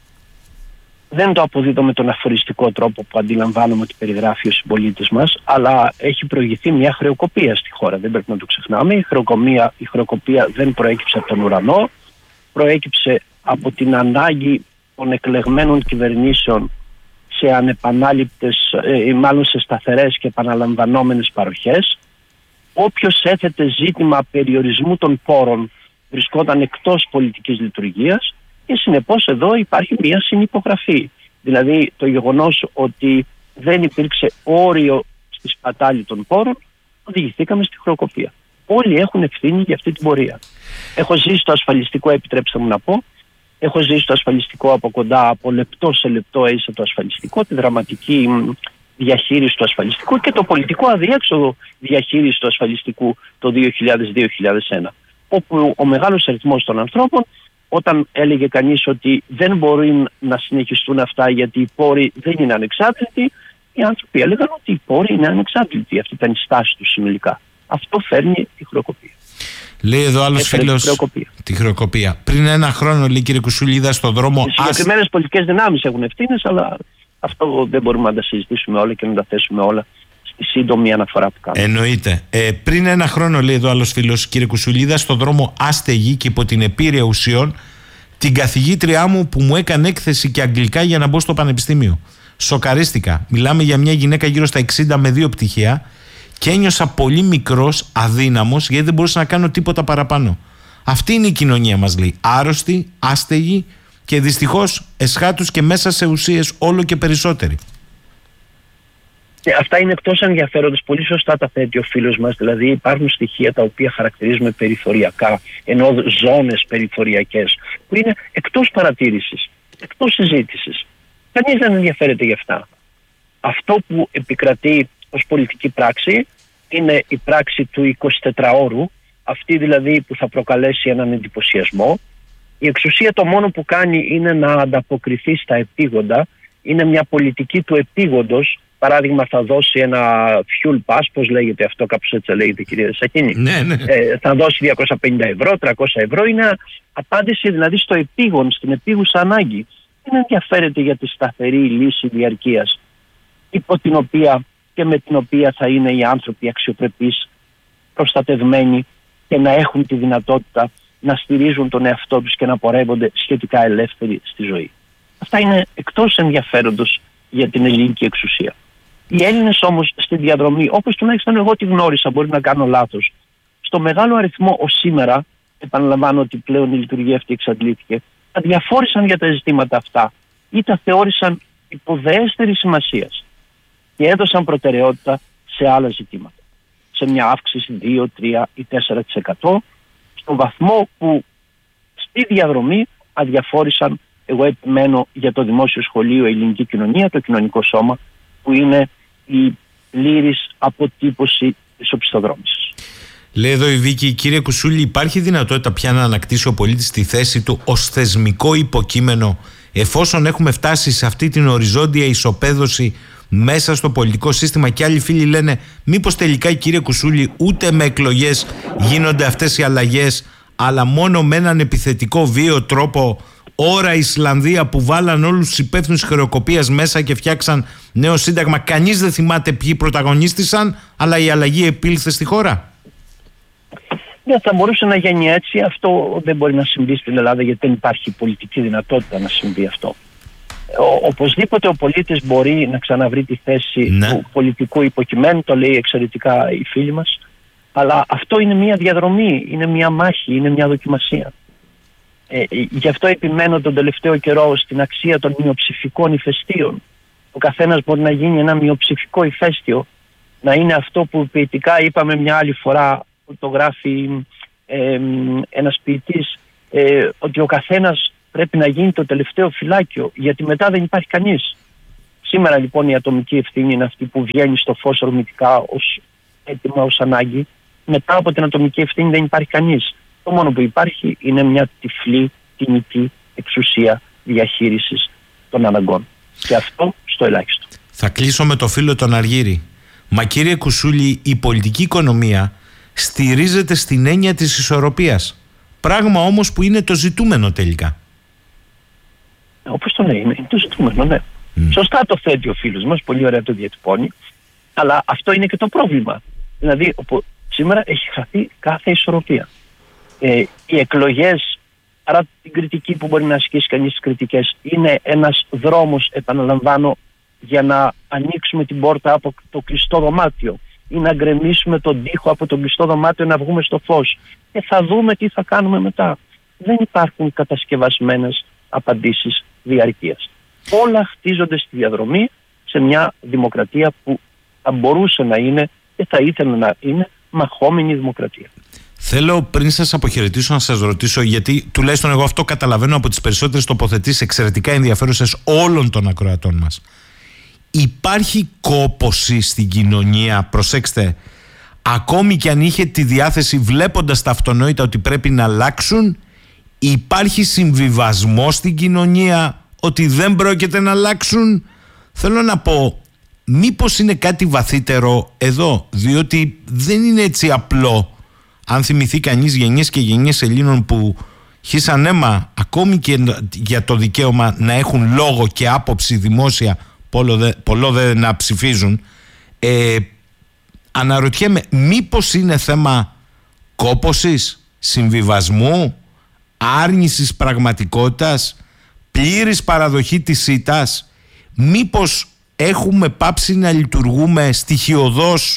Δεν το αποδίδω με τον αφοριστικό τρόπο που αντιλαμβάνομαι ότι περιγράφει ο συμπολίτης μας, αλλά έχει προηγηθεί μια χρεοκοπία στη χώρα. Δεν πρέπει να το ξεχνάμε. Η χρεοκοπία, η χρεοκοπία δεν προέκυψε από τον ουρανό, προέκυψε από την ανάγκη των εκλεγμένων κυβερνήσεων σε ανεπανάληπτες, ή μάλλον σε σταθερές και επαναλαμβανόμενες παροχές. Όποιος έθετε ζήτημα περιορισμού των πόρων βρισκόταν εκτός πολιτικής λειτουργίας και συνεπώς εδώ υπάρχει μια συνυπογραφή. Δηλαδή το γεγονός ότι δεν υπήρξε όριο στη σπατάλη των πόρων, οδηγηθήκαμε στη χρεοκοπία. Όλοι έχουν ευθύνη για αυτή την πορεία. Έχω ζήσει το ασφαλιστικό, επιτρέψτε μου να πω, έχω ζήσει το ασφαλιστικό από κοντά, από λεπτό σε λεπτό έζησα το ασφαλιστικό, τη δραματική διαχείριση του ασφαλιστικού και το πολιτικό αδιέξοδο διαχείριση του ασφαλιστικού το δύο χιλιάδες δύο δύο χιλιάδες ένα, όπου ο μεγάλος αριθμός των ανθρώπων, όταν έλεγε κανείς ότι δεν μπορεί να συνεχιστούν αυτά γιατί οι πόροι δεν είναι ανεξάρτητοι, οι άνθρωποι έλεγαν ότι οι πόροι είναι ανεξάρτητοι. Αυτή ήταν η στάση του συνολικά. Αυτό φέρνει τη χρεοκοπία. Λέει εδώ άλλος φίλος τη χρεοκοπία. Πριν ένα χρόνο, λέει, κύριε Κουσούλη, είδα στον δρόμο. Οι συγκεκριμένες πολιτικές δυνάμεις έχουν ευθύνες, αλλά αυτό δεν μπορούμε να τα συζητήσουμε όλα και να τα θέσουμε όλα στη σύντομη αναφορά που κάνουμε. Εννοείται. Ε, πριν ένα χρόνο, λέει εδώ άλλος φίλος, κύριε Κουσούλη, είδα στον δρόμο άστεγη και υπό την επίρρεια ουσιών την καθηγήτριά μου που μου έκανε έκθεση και αγγλικά για να μπω στο πανεπιστήμιο. Σοκαρίστηκα. Μιλάμε για μια γυναίκα γύρω στα εξήντα με δύο πτυχία. Και ένιωσα πολύ μικρός, αδύναμος, γιατί δεν μπορούσα να κάνω τίποτα παραπάνω. Αυτή είναι η κοινωνία μας, λέει. Άρρωστη, άστεγη και δυστυχώς εσχάτους και μέσα σε ουσίες όλο και περισσότεροι. Και αυτά είναι εκτός ενδιαφέροντος. Πολύ σωστά τα θέτει ο φίλος μας. Δηλαδή υπάρχουν στοιχεία τα οποία χαρακτηρίζουμε περιθωριακά, ενώ ζώνες περιθωριακές, που είναι εκτός παρατήρησης, εκτός συζήτησης. Κανείς δεν ενδιαφέρεται γι' αυτά. Αυτό που επικρατεί ως πολιτική πράξη είναι η πράξη του εικοσιτετράωρου, αυτή δηλαδή που θα προκαλέσει έναν εντυπωσιασμό. Η εξουσία το μόνο που κάνει είναι να ανταποκριθεί στα επίγοντα, είναι μια πολιτική του επίγοντος. Παράδειγμα, θα δώσει ένα fuel pass, πώς λέγεται αυτό, κάπως έτσι λέγεται, κυρία Σακίνη. Ναι, ναι. Ε, θα δώσει διακόσια πενήντα ευρώ, τριακόσια ευρώ. Είναι απάντηση δηλαδή στο επίγον, στην επίγουσα ανάγκη. Δεν ενδιαφέρεται για τη σταθερή λύση διαρκείας, υπό την οποία και με την οποία θα είναι οι άνθρωποι αξιοπρεπείς, προστατευμένοι και να έχουν τη δυνατότητα να στηρίζουν τον εαυτό τους και να πορεύονται σχετικά ελεύθεροι στη ζωή. Αυτά είναι εκτός ενδιαφέροντος για την ελληνική εξουσία. Οι Έλληνες όμως στη διαδρομή, όπως τουλάχιστον εγώ τη γνώρισα, μπορεί να κάνω λάθος, στο μεγάλο αριθμό ως σήμερα, επαναλαμβάνω ότι πλέον η λειτουργία αυτή εξαντλήθηκε, αδιαφόρησαν για τα ζητήματα αυτά ή τα θεώρησαν υποδεέστερη σημασίας και έδωσαν προτεραιότητα σε άλλα ζητήματα. Σε μια αύξηση δύο, τρία ή τέσσερα τοις εκατό, στον βαθμό που στη διαδρομή αδιαφόρησαν, εγώ επιμένω, για το δημόσιο σχολείο, η ελληνική κοινωνία, το κοινωνικό σώμα, που είναι η πλήρης αποτύπωση της οπισθοδρόμησης. Λέει εδώ η Βίκη, κύριε Κουσούλη, υπάρχει δυνατότητα πια να ανακτήσει ο πολίτης τη θέση του ως θεσμικό υποκείμενο, εφόσον έχουμε φτάσει σε αυτή την οριζόντια ισοπαίδωση μέσα στο πολιτικό σύστημα? Και άλλοι φίλοι λένε, μήπως τελικά, κύριε Κουσούλη, ούτε με εκλογές γίνονται αυτές οι αλλαγές, αλλά μόνο με έναν επιθετικό βίαιο τρόπο, ώρα Ισλανδία που βάλαν όλους τους υπεύθυνους χρεοκοπίας μέσα και φτιάξαν νέο σύνταγμα? Κανείς δεν θυμάται ποιοι πρωταγωνίστησαν, αλλά η αλλαγή επήλθε στη χώρα. Ναι, θα μπορούσε να γίνει έτσι. Αυτό δεν μπορεί να συμβεί στην Ελλάδα, γιατί δεν υπάρχει πολιτική δυνατότητα να συμβεί αυτό. Ο, οπωσδήποτε ο πολίτης μπορεί να ξαναβρει τη θέση ναι. του πολιτικού υποκειμένου, το λέει εξαιρετικά η φίλη μας, αλλά αυτό είναι μια διαδρομή, είναι μια μάχη, είναι μια δοκιμασία. Ε, γι' αυτό επιμένω τον τελευταίο καιρό στην αξία των μειοψηφικών ηφαιστείων. Ο καθένας μπορεί να γίνει ένα μειοψηφικό ηφαίστειο, να είναι αυτό που ποιητικά είπαμε μια άλλη φορά, που το γράφει ε, ένας ποιητής ε, ότι ο καθένας πρέπει να γίνει το τελευταίο φυλάκιο, γιατί μετά δεν υπάρχει κανείς. Σήμερα λοιπόν η ατομική ευθύνη είναι αυτή που βγαίνει στο φως ορμητικά ως έτοιμα, ως ανάγκη. Μετά από την ατομική ευθύνη δεν υπάρχει κανείς. Το μόνο που υπάρχει είναι μια τυφλή, τιμητή εξουσία διαχείρισης των αναγκών. Και αυτό στο ελάχιστο. Θα κλείσω με το φίλο τον Αργύρη. Μα κύριε Κουσούλη, η πολιτική οικονομία στηρίζεται στην έννοια της ισορροπίας. Πράγμα όμως που είναι το ζητούμενο τελικά. Όπως το λέει, είναι το ζητούμενο, ναι. Mm. Σωστά το θέτει ο φίλος μας, πολύ ωραία το διατυπώνει, αλλά αυτό είναι και το πρόβλημα. Δηλαδή, σήμερα έχει χαθεί κάθε ισορροπία. Ε, οι εκλογές, παρά την κριτική που μπορεί να ασκήσει κανείς στις κριτικές, είναι ένας δρόμος, επαναλαμβάνω, για να ανοίξουμε την πόρτα από το κλειστό δωμάτιο ή να γκρεμίσουμε τον τοίχο από το κλειστό δωμάτιο να βγούμε στο φως. Και θα δούμε τι θα κάνουμε μετά. Δεν υπάρχουν κατασκευασμένες απαντήσεις διαρκείας. Όλα χτίζονται στη διαδρομή σε μια δημοκρατία που θα μπορούσε να είναι και θα ήθελε να είναι μαχόμενη δημοκρατία. Θέλω πριν σας αποχαιρετήσω να σας ρωτήσω, γιατί τουλάχιστον εγώ αυτό καταλαβαίνω από τις περισσότερες τοποθετήσεις εξαιρετικά ενδιαφέρουσες όλων των ακροατών μας. Υπάρχει κόπωση στην κοινωνία, προσέξτε, ακόμη και αν είχε τη διάθεση βλέποντας τα αυτονόητα ότι πρέπει να αλλάξουν, υπάρχει συμβιβασμό στην κοινωνία ότι δεν πρόκειται να αλλάξουν? Θέλω να πω, μήπως είναι κάτι βαθύτερο εδώ, διότι δεν είναι έτσι απλό. Αν θυμηθεί κανείς γενιές και γενιές Ελλήνων που χύσαν αίμα ακόμη και για το δικαίωμα να έχουν λόγο και άποψη δημόσια, πολλό δε να ψηφίζουν, ε, αναρωτιέμαι, μήπως είναι θέμα κόπωσης, συμβιβασμού, άρνησης πραγματικότητας, πλήρης παραδοχή της ήττας? Μήπως έχουμε πάψει να λειτουργούμε στοιχειωδώς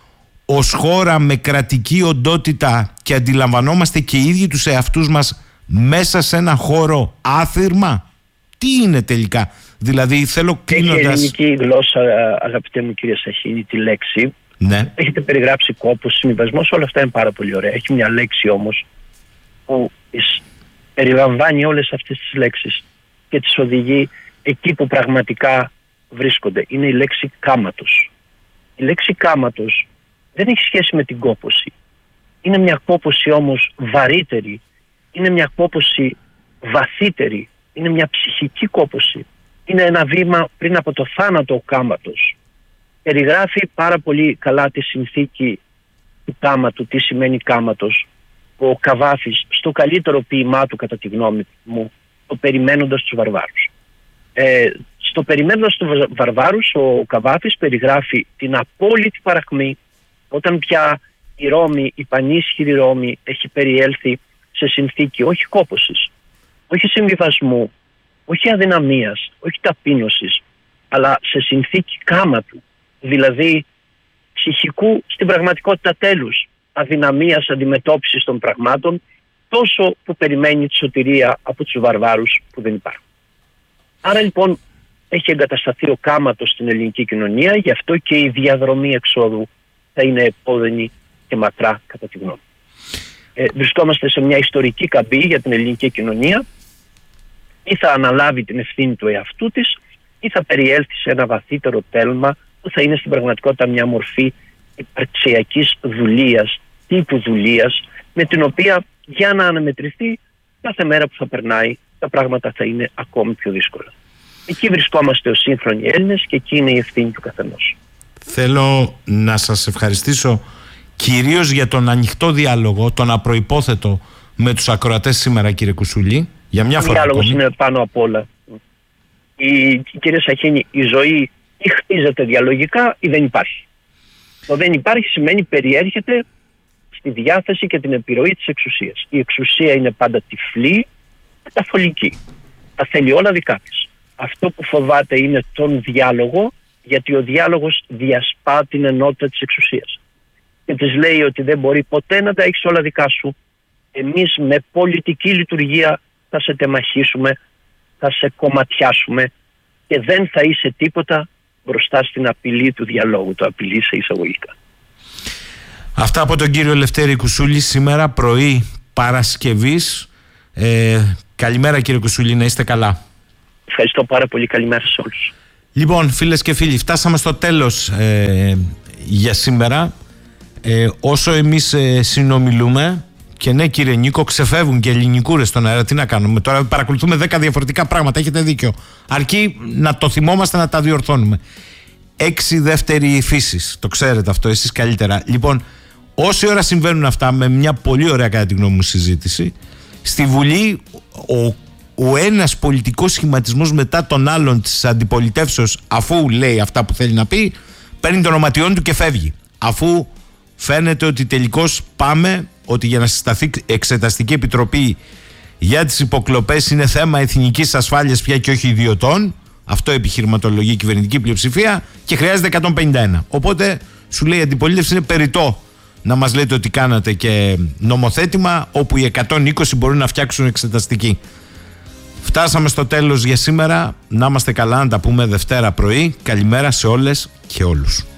ως χώρα με κρατική οντότητα και αντιλαμβανόμαστε και οι ίδιοι τους εαυτούς μας μέσα σε ένα χώρο άθυρμα? Τι είναι τελικά? Δηλαδή θέλω κλείνοντας... Έχει ελληνική γλώσσα, αγαπητέ μου κύριε Σαχίνη, τη λέξη. Ναι. Έχετε περιγράψει κόπος, συμβιβασμός, όλα αυτά είναι πάρα πολύ ωραία. Έχει μια λέξη όμως που περιλαμβάνει όλες αυτές τις λέξεις και τις οδηγεί εκεί που πραγματικά βρίσκονται. Είναι η λέξη κάματος. Η λέξη κάματος δεν έχει σχέση με την κόπωση. Είναι μια κόπωση όμως βαρύτερη. Είναι μια κόπωση βαθύτερη. Είναι μια ψυχική κόπωση. Είναι ένα βήμα πριν από το θάνατο ο κάματος. Περιγράφει πάρα πολύ καλά τη συνθήκη του κάματου, τι σημαίνει κάματος. Ο Καβάφης, στο καλύτερο ποίημά του κατά τη γνώμη μου, το «Περιμένοντας τους βαρβάρους». Ε, στο «Περιμένοντας τους βαρβάρους» ο Καβάφης περιγράφει την απόλυτη παρακμή όταν πια η Ρώμη, η πανίσχυρη Ρώμη έχει περιέλθει σε συνθήκη όχι κόπωσης, όχι συμβιβασμού, όχι αδυναμίας, όχι ταπείνωσης, αλλά σε συνθήκη κάματου, δηλαδή ψυχικού στην πραγματικότητα τέλους, αδυναμίας αντιμετώπισης των πραγμάτων, τόσο που περιμένει τη σωτηρία από τους βαρβάρους που δεν υπάρχουν. Άρα λοιπόν έχει εγκατασταθεί ο κάματος στην ελληνική κοινωνία, γι' αυτό και η διαδρομή εξόδου θα είναι επώδυνη και μακρά κατά τη γνώμη. Ε, βρισκόμαστε σε μια ιστορική καμπή για την ελληνική κοινωνία. Ή θα αναλάβει την ευθύνη του εαυτού της, ή θα περιέλθει σε ένα βαθύτερο τέλμα που θα είναι στην πραγματικότητα μια μορφή υπαρξιακής δουλείας, τύπου δουλείας, με την οποία για να αναμετρηθεί κάθε μέρα που θα περνάει τα πράγματα θα είναι ακόμη πιο δύσκολα. Εκεί βρισκόμαστε ως σύγχρονοι Έλληνες και εκεί είναι η ευθύνη του καθενός. Θέλω να σας ευχαριστήσω κυρίως για τον ανοιχτό διάλογο, τον απροϋπόθετο με τους ακροατές σήμερα, κύριε Κουσούλη. Για μια φορά. Ο διάλογος είναι πάνω απ' όλα. Η, κύριε Σαχίνη, η ζωή ή χτίζεται διαλογικά ή δεν υπάρχει. Το δεν υπάρχει σημαίνει περιέρχεται στη διάθεση και την επιρροή της εξουσίας. Η εξουσία είναι πάντα τυφλή, μεταφολική. Τα θέλει όλα δικά της. Αυτό που φοβάται είναι τον διάλογο, γιατί ο διάλογος διασπά την ενότητα της εξουσίας. Και της λέει ότι δεν μπορεί ποτέ να τα έχεις όλα δικά σου. Εμείς με πολιτική λειτουργία θα σε τεμαχίσουμε, θα σε κομματιάσουμε και δεν θα είσαι τίποτα μπροστά στην απειλή του διαλόγου. Το απειλή σε εισαγωγικά. Αυτά από τον κύριο Λευτέρη Κουσούλη σήμερα πρωί Παρασκευής. Ε, καλημέρα κύριε Κουσούλη, να είστε καλά. Ευχαριστώ πάρα πολύ, καλημέρα σε όλους. Λοιπόν, φίλες και φίλοι, φτάσαμε στο τέλος ε, για σήμερα. Ε, όσο εμείς ε, συνομιλούμε, και ναι κύριε Νίκο, ξεφεύγουν και ελληνικούρες στον αέρα, τι να κάνουμε τώρα, παρακολουθούμε δέκα διαφορετικά πράγματα, έχετε δίκιο, αρκεί να το θυμόμαστε, να τα διορθώνουμε. Έξι δεύτερη φύσης, το ξέρετε αυτό εσείς καλύτερα. Λοιπόν, όση ώρα συμβαίνουν αυτά, με μια πολύ ωραία κατά τη γνώμη μου συζήτηση, στη Βουλή ο, ο ένας πολιτικός σχηματισμός μετά τον άλλον της αντιπολιτεύσεως, αφού λέει αυτά που θέλει να πει, παίρνει το ονοματιόν του και φεύγει, αφού φαίνεται ότι τελικώς πάμε ότι για να συσταθεί εξεταστική επιτροπή για τις υποκλοπές είναι θέμα εθνικής ασφάλειας πια και όχι ιδιωτών. Αυτό επιχειρηματολογεί η κυβερνητική πλειοψηφία και χρειάζεται εκατόν πενήντα ένα. Οπότε σου λέει η αντιπολίτευση είναι περιττό να μας λέτε ότι κάνατε και νομοθέτημα όπου οι εκατόν είκοσι μπορούν να φτιάξουν εξεταστική. Φτάσαμε στο τέλος για σήμερα. Να είμαστε καλά, να τα πούμε Δευτέρα πρωί. Καλημέρα σε όλες και όλους.